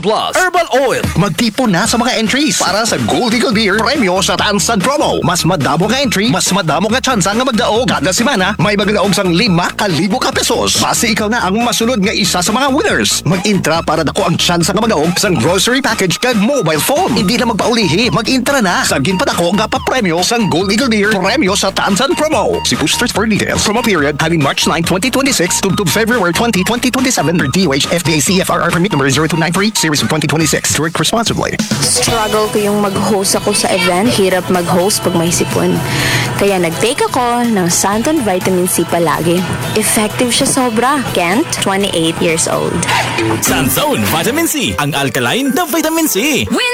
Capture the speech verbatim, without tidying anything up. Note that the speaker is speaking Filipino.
Plus, Herbal Oil. Magtipon na sa mga entries para sa Gold Eagle Beer Premyo sa Tansan Promo. Mas madamo nga entry, mas madamo nga tsansa nga magdaog. Kada semana, may magdaog sang lima kalibo ka pesos. Base ikaw na ang masunod nga isa sa mga winners. Mag-intra para dako ang tsansa nga magdaog sang grocery package kag mobile phone. Hindi na magpaulihi, mag-intra na. Sagin pa dako nga pa-premyo sang Gold Eagle Beer Premyo sa Tansan Promo. See boosters for details. Promo period having March ninth, twenty twenty-six to February twentieth, twenty twenty-seven for D O H F D A C F R R permit number zero two nine three series of twenty twenty-six. Drink responsibly. Struggle ko yung mag-host ako sa event. Hirap mag-host pag may sipon. Kaya nag-take ako ng Santon Vitamin C palagi. Effective siya sobra. Kent, twenty-eight years old. Santon Vitamin C, ang alkaline na vitamin C.